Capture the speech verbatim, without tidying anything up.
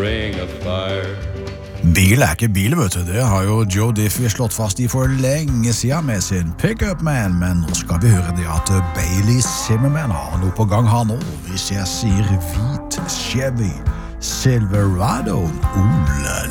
Ring of fire. Bil er ikke bil, vet du. Det har jo Joe Diffie slått fast i for lenge siden med sin Pickup Man, men nå skal vi høre det at Bailey Zimmerman har noe på gang her nå. Hvis jeg sier hvit Chevy Silverado, oh la